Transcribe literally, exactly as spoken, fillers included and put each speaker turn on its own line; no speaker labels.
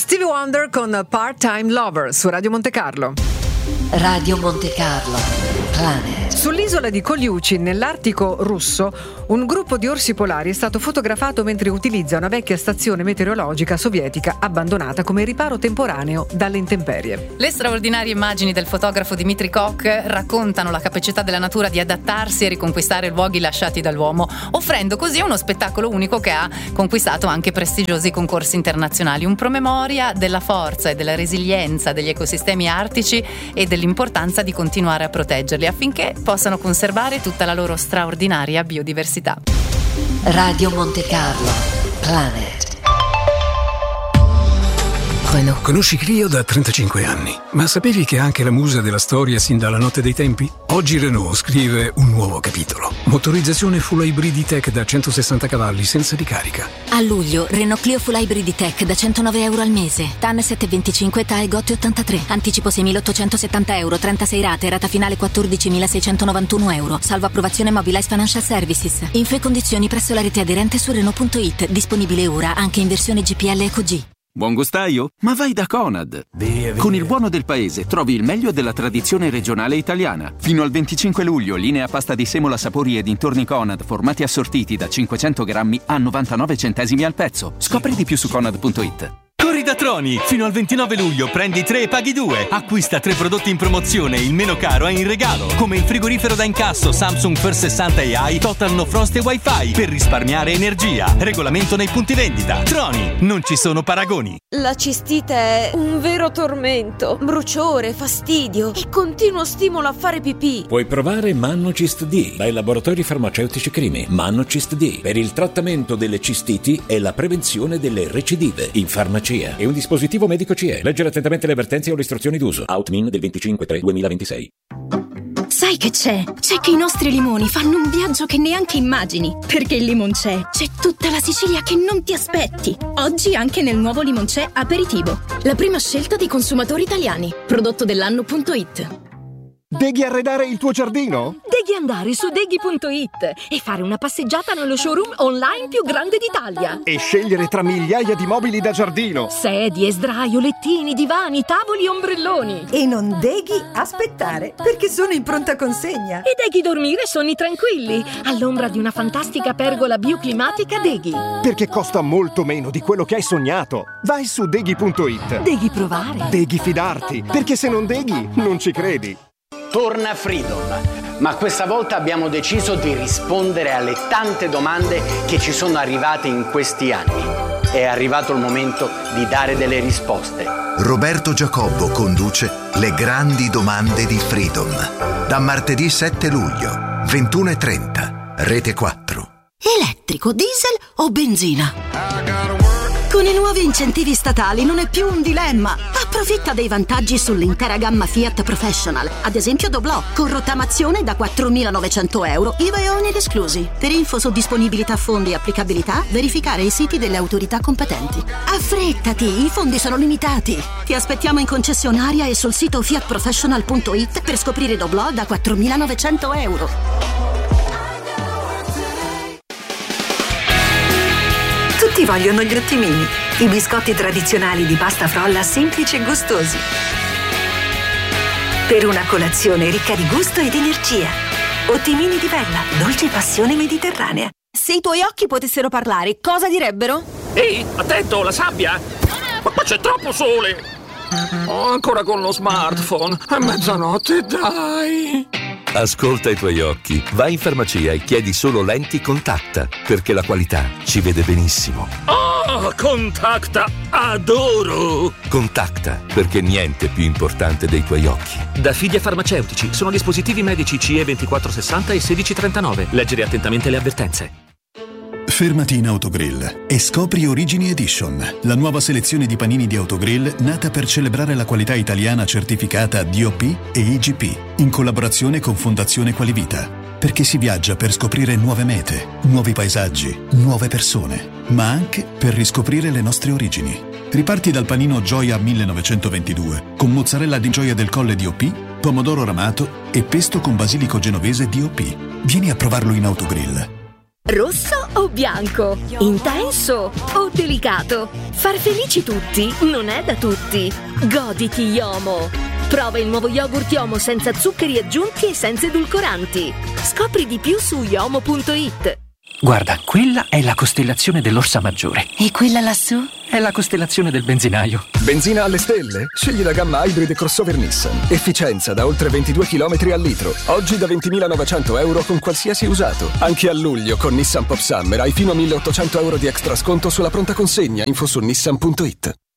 Stevie Wonder con Part-Time Lover su Radio Monte Carlo.
Radio Monte Carlo, Planet.
Sull'isola di Koliuchi, nell'Artico russo, un gruppo di orsi polari è stato fotografato mentre utilizza una vecchia stazione meteorologica sovietica abbandonata come riparo temporaneo dalle intemperie.
Le straordinarie immagini del fotografo Dmitry Kok raccontano la capacità della natura di adattarsi e riconquistare luoghi lasciati dall'uomo, offrendo così uno spettacolo unico che ha conquistato anche prestigiosi concorsi internazionali, un promemoria della forza e della resilienza degli ecosistemi artici e dell'importanza di continuare a proteggerli affinché possano conservare tutta la loro straordinaria biodiversità.
Radio Monte Carlo, Planet.
Renault. Conosci Clio da trentacinque anni, ma sapevi che è anche la musa della storia sin dalla notte dei tempi? Oggi Renault scrive un nuovo capitolo. Motorizzazione full hybrid tech da centosessanta cavalli senza ricarica.
A luglio, Renault Clio full hybrid tech da centonove euro al mese. T A N sette virgola venticinque, T A E Gotti ottantatré. Anticipo seimilaottocentosettanta euro, trentasei rate, rata finale quattordicimilaseicentonovantuno euro. Salvo approvazione Mobilize Financial Services. Info e condizioni presso la rete aderente su Renault punto it. Disponibile ora anche in versione G P L Eco G.
Buon gustaio? Ma vai da Conad! Via, via. Con il buono del paese trovi il meglio della tradizione regionale italiana. Fino al venticinque luglio, linea pasta di semola sapori e dintorni Conad, formati assortiti da cinquecento grammi a novantanove centesimi al pezzo. Scopri di più su Conad punto it.
Corri da Troni! Fino al ventinove luglio prendi tre e paghi due. Acquista tre prodotti in promozione e il meno caro è in regalo. Come il frigorifero da incasso Samsung First sessanta A I Total No Frost e Wi-Fi per risparmiare energia. Regolamento nei punti vendita. Troni, non ci sono paragoni.
La cistite è un vero tormento. Bruciore, fastidio e continuo stimolo a fare pipì.
Puoi provare Mannocist D dai laboratori farmaceutici Crimi. Mannocist D per il trattamento delle cistiti e la prevenzione delle recidive in farmacia. È un dispositivo medico C E. Leggere attentamente le avvertenze o le istruzioni d'uso. Outmin del venticinque tre duemilaventisei.
Sai che c'è? C'è che i nostri limoni fanno un viaggio che neanche immagini. Perché il Limonc'è c'è tutta la Sicilia che non ti aspetti. Oggi anche nel nuovo Limonc'è Aperitivo. La prima scelta dei consumatori italiani. Prodotto dell'anno punto it.
Devi arredare il tuo giardino?
Devi andare su deghi punto it e fare una passeggiata nello showroom online più grande d'Italia.
E scegliere tra migliaia di mobili da giardino.
Sedie, sdraio, lettini, divani, tavoli e ombrelloni.
E non devi aspettare, perché sono in pronta consegna.
E devi dormire sonni tranquilli, all'ombra di una fantastica pergola bioclimatica Deghi.
Perché costa molto meno di quello che hai sognato. Vai su deghi punto it.
Devi provare.
Devi fidarti, perché se non deghi, non ci credi.
Torna Freedom, ma questa volta abbiamo deciso di rispondere alle tante domande che ci sono arrivate in questi anni. È arrivato il momento di dare delle risposte.
Roberto Giacobbo conduce Le grandi domande di Freedom. Da martedì sette luglio, ventuno e trenta, Rete quattro.
Elettrico, diesel o benzina? Con i nuovi incentivi statali non è più un dilemma. Approfitta dei vantaggi sull'intera gamma Fiat Professional. Ad esempio Doblò, con rottamazione da quattromilanovecento euro, I V A e oneri esclusi. Per info su disponibilità fondi e applicabilità, verificare i siti delle autorità competenti. Affrettati, i fondi sono limitati. Ti aspettiamo in concessionaria e sul sito fiat professional punto it per scoprire Doblò da quattromilanovecento euro.
Tutti vogliono gli ottimini, i biscotti tradizionali di pasta frolla semplici e gustosi. Per una colazione ricca di gusto ed energia. Ottimini di Bella, dolce passione mediterranea.
Se i tuoi occhi potessero parlare, cosa direbbero?
Ehi, attento, la sabbia! Ma qua c'è troppo sole! Oh, ancora con lo smartphone, è mezzanotte, dai!
Ascolta i tuoi occhi, vai in farmacia e chiedi solo lenti Contacta, perché la qualità ci vede benissimo.
Oh, Contacta, adoro!
Contacta, perché niente è più importante dei tuoi occhi.
Da Fidia Farmaceutici, sono dispositivi medici C E ventiquattro sessanta e sedici trentanove. Leggere attentamente le avvertenze.
Fermati in Autogrill e scopri Origini Edition, la nuova selezione di panini di Autogrill nata per celebrare la qualità italiana certificata D O P e I G P, in collaborazione con Fondazione Qualivita. Perché si viaggia per scoprire nuove mete, nuovi paesaggi, nuove persone, ma anche per riscoprire le nostre origini. Riparti dal panino Gioia millenovecentoventidue, con mozzarella di Gioia del Colle D O P, pomodoro ramato e pesto con basilico genovese D O P. Vieni a provarlo in Autogrill.
Rosso o bianco? Intenso o delicato? Far felici tutti non è da tutti. Goditi Yomo. Prova il nuovo yogurt Yomo senza zuccheri aggiunti e senza edulcoranti. Scopri di più su yomo punto it.
Guarda, quella è la costellazione dell'Orsa Maggiore.
E quella lassù?
È la costellazione del benzinaio.
Benzina alle stelle? Scegli la gamma Hybrid e crossover Nissan. Efficienza da oltre ventidue chilometri al litro. Oggi da ventimilanovecento euro con qualsiasi usato. Anche a luglio con Nissan Pop Summer hai fino a milleottocento euro di extra sconto sulla pronta consegna. Info su nissan punto it.